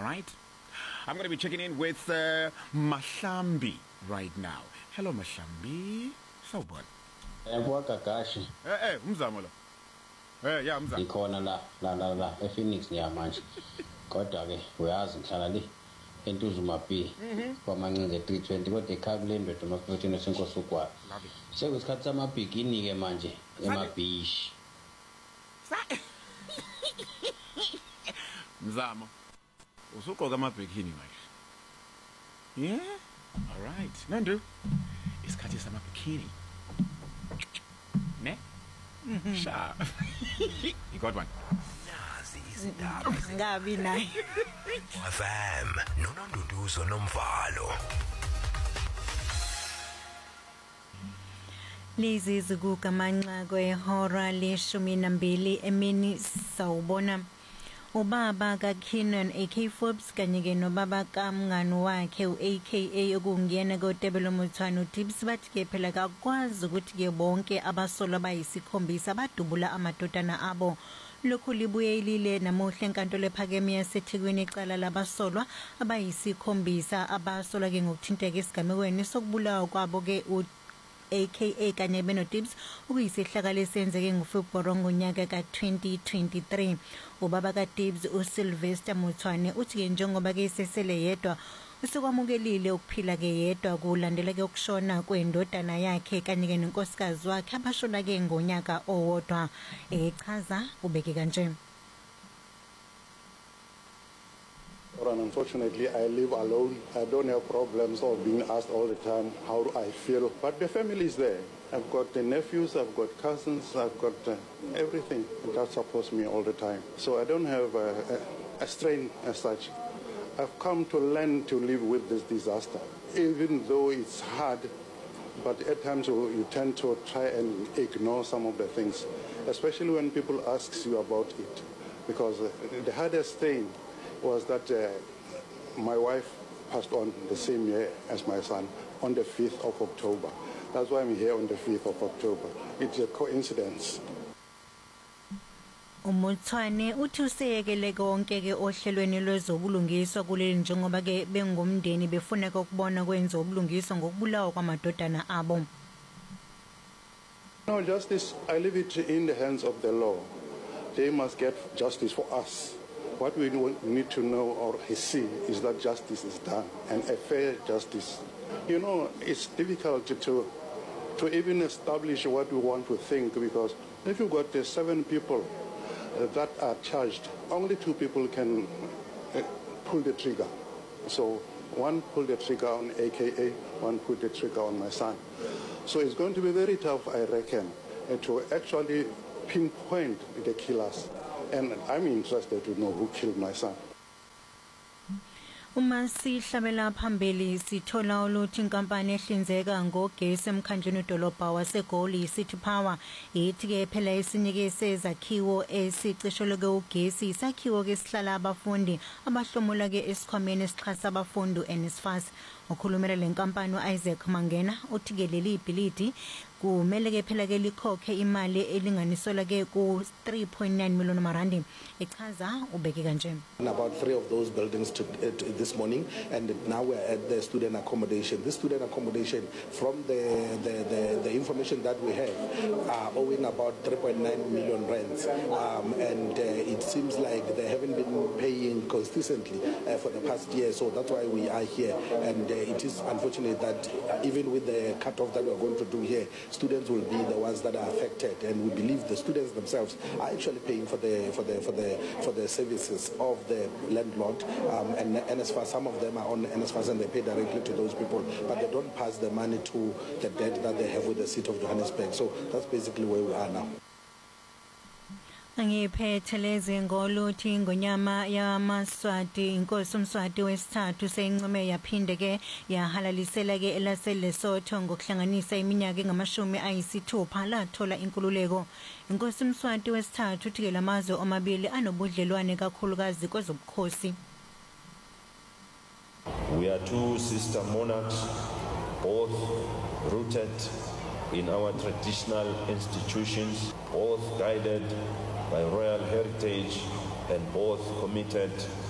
All right? I'm going to be checking in with Mahlambi right now. Hello, Mahlambi. Sawubona. Kakashi. Umzamo lo. Yeah, umzamo. Ikhona la ePhoenix nje manje. Kodwa ke uyazi ngihlala le eNtuzuma B kwamancinze 320 kodwa ekhaya ndoda mafuthini senkosi ukwa. Sekuyisikhathi samabhikini ke manje emabhishi. Mzamo. Usuqoka amabhikini manje. Yeah? All right. Nandu. Isikhathi samabhikini. Ne? Sha. You got one. Nazi izindaba ngabi naye. FM noNonduduzo nomvalo. Lezi zikugamanxa kwehora le-12 emini sawubona. Ubaba kaKenan AK Forbes kanye nobaba kamngani wakhe uAKA okungiyena koTebelo Muthwana uTips bathi ke phela akwazi ukuthi ke bonke abasolwa bayisikhombisa badubula amadodana abo. Lokhu libuyelile namuhla enkantolo ephakeme yaseThekwini icala labasolwa abayisikhombisa abasolwa ke ngokuthinteka esigamekweni sokubulawa kwabo ke AKA kanye benoTips ukuyisihlakalo esenzeke ngoFebruary ngonyaka ka2023. Ubaba kaTips uSylvester Muthwana uthi ke njengoba ke sesele yedwa usukwamukelile ukuphila ke yedwa kulandela ke ukushona kwendodana yakhe kanye ke nenkosikazi wakhe abashona ke ngonyaka owodwa. Echaza ubeke kanje. Unfortunately, I live alone. I don't have problems of being asked all the time how I feel. But the family is there. I've got the nephews, I've got cousins, I've got everything that supports me all the time. So I don't have a strain as such. I've come to learn to live with this disaster, even though it's hard. But at times you tend to try and ignore some of the things, especially when people ask you about it. Because the hardest thing was that my wife passed on the same year as my son on the 5th of October. That's why I'm here on the 5th of October. It's a coincidence. Umuthwane uthi useyekele konke ke ohlelweni lwezobulungiswa kuleli njengoba ke bengumndeni befuna ukubona kwenza ubulungiswa ngokubulawa kwamadodana abo. No justice, I leave it in the hands of the law. They must get justice for us. What we need to know or see is that justice is done, and a fair justice. You know, it's difficult to even establish what we want to think, because if you've got 7 people that are charged, only 2 people can pull the trigger. So one pulled the trigger on AKA, one pulled the trigger on my son. So it's going to be very tough, I reckon, to actually pinpoint the killers. And I'm interested to know who killed my son. Uma sihlabela phambili sithola ukuthi inkampani ehlinzeka ngogesi emkhandlweni edolobha waseGoli City Power ithi ke phela isinyike sezakhiwo esicisheleke ugesi isakhiwo ke sihlala abafundi abahlomula ke esikhwameni esixhasa abafundi uNSFAS. Okhulumela lenkampani uIsaac Mangena uthi ke leli ibhilidi kumele ke phela ke likhokhe imali elinganiselwa ke ku 3.9 million rand. Echaza ubeke kanje. About 3 of those buildings this morning, and now we're at the student accommodation. This student accommodation, from the information that we have, are owing about 3.9 million rands, and it seems like they haven't been paying consistently for the past year. So that's why we are here, and it is unfortunate that even with the cut-off that we're going to do here, students will be the ones that are affected, and we believe the students themselves are actually paying for the services of the landlord, and NSFAS. Some of them are on NSFAS and they pay directly to those people, but they don't pass the money to the debt that they have with the city of Johannesburg. So that's basically where we are now. Angiphethe lezi ngoluthi ngonyama yamaswati inkosi umswati wesithathu seyincome yaphinde ke yahalalisela ke elaseLesotho ngokuhlanganisa iminyaka engama-60 lathola inkululeko. Inkosi umswati wesithathu uthi ke lamazwe omabili anobudlelwane kakhulukazi kwezobukhosi. We are 2 sister monarchs, both rooted in our traditional institutions, both guided by royal heritage, and both committed